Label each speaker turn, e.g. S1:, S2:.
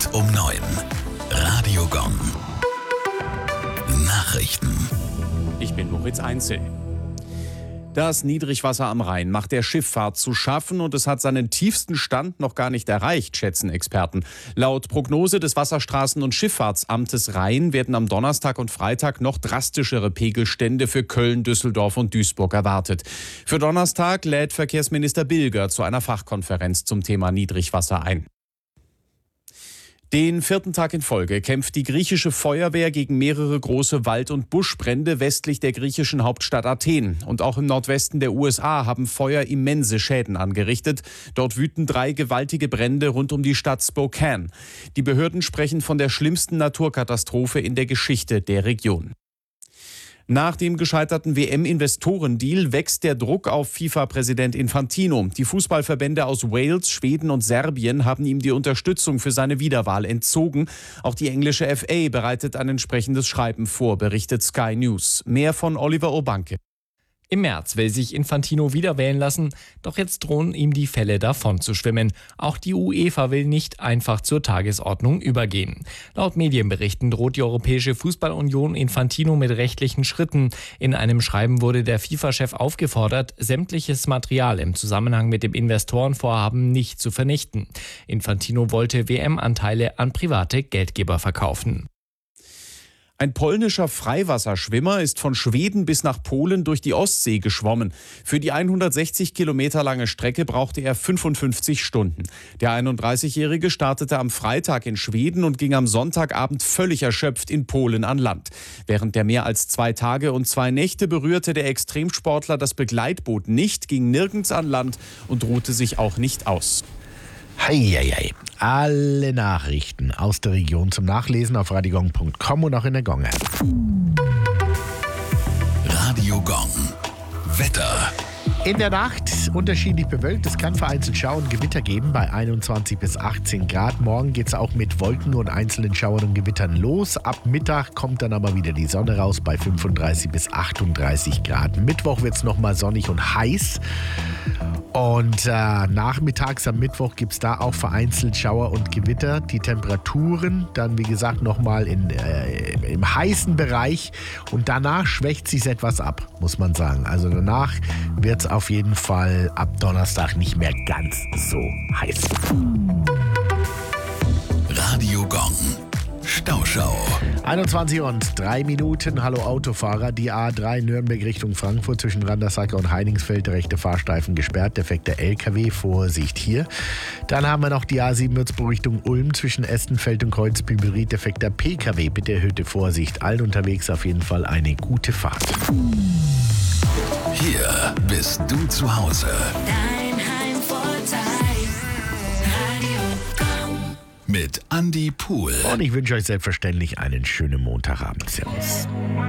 S1: um 9. Radio Gong. Nachrichten.
S2: Ich bin Moritz Einzel. Das Niedrigwasser am Rhein macht der Schifffahrt zu schaffen und es hat seinen tiefsten Stand noch gar nicht erreicht, schätzen Experten. Laut Prognose des Wasserstraßen- und Schifffahrtsamtes Rhein werden am Donnerstag und Freitag noch drastischere Pegelstände für Köln, Düsseldorf und Duisburg erwartet. Für Donnerstag lädt Verkehrsminister Bilger zu einer Fachkonferenz zum Thema Niedrigwasser ein. Den 4. Tag in Folge kämpft die griechische Feuerwehr gegen mehrere große Wald- und Buschbrände westlich der griechischen Hauptstadt Athen. Und auch im Nordwesten der USA haben Feuer immense Schäden angerichtet. Dort wüten 3 gewaltige Brände rund um die Stadt Spokane. Die Behörden sprechen von der schlimmsten Naturkatastrophe in der Geschichte der Region. Nach dem gescheiterten WM-Investorendeal wächst der Druck auf FIFA-Präsident Infantino. Die Fußballverbände aus Wales, Schweden und Serbien haben ihm die Unterstützung für seine Wiederwahl entzogen. Auch die englische FA bereitet ein entsprechendes Schreiben vor, berichtet Sky News. Mehr von Oliver Urbanke.
S3: Im März will sich Infantino wieder wählen lassen, doch jetzt drohen ihm die Fälle davon zu schwimmen. Auch die UEFA will nicht einfach zur Tagesordnung übergehen. Laut Medienberichten droht die Europäische Fußballunion Infantino mit rechtlichen Schritten. In einem Schreiben wurde der FIFA-Chef aufgefordert, sämtliches Material im Zusammenhang mit dem Investorenvorhaben nicht zu vernichten. Infantino wollte WM-Anteile an private Geldgeber verkaufen.
S2: Ein polnischer Freiwasserschwimmer ist von Schweden bis nach Polen durch die Ostsee geschwommen. Für die 160 Kilometer lange Strecke brauchte er 55 Stunden. Der 31-Jährige startete am Freitag in Schweden und ging am Sonntagabend völlig erschöpft in Polen an Land. Während der mehr als 2 Tage und 2 Nächte berührte der Extremsportler das Begleitboot nicht, ging nirgends an Land und ruhte sich auch nicht aus.
S4: Heieiei. Alle Nachrichten aus der Region zum Nachlesen auf radiogong.com und auch in der Gong-App.
S1: Radio Gong. Wetter.
S4: In der Nacht unterschiedlich bewölkt. Es kann vereinzelt Schauer und Gewitter geben bei 21 bis 18 Grad. Morgen geht es auch mit Wolken und einzelnen Schauern und Gewittern los. Ab Mittag kommt dann aber wieder die Sonne raus bei 35 bis 38 Grad. Mittwoch wird es nochmal sonnig und heiß. Und nachmittags am Mittwoch gibt es da auch vereinzelt Schauer und Gewitter. Die Temperaturen dann, wie gesagt, nochmal im heißen Bereich. Und danach schwächt sich etwas ab, muss man sagen. Also danach wird es auf jeden Fall ab Donnerstag nicht mehr ganz so heiß.
S1: Radio Gong. Stauschau.
S4: 21:03. Hallo Autofahrer. Die A3 Nürnberg Richtung Frankfurt zwischen Randersacker und Heiningsfeld. Der rechte Fahrstreifen gesperrt. Defekter LKW. Vorsicht hier. Dann haben wir noch die A7 Würzburg Richtung Ulm zwischen Estenfeld und Kreuzbübelried. Defekter PKW. Bitte erhöhte Vorsicht. Allen unterwegs auf jeden Fall eine gute Fahrt.
S1: Hier bist du zu Hause.
S5: Dein Heimvorteil. Radio Gong.
S1: Mit Andi Pohl.
S4: Und ich wünsche euch selbstverständlich einen schönen Montagabend. Servus.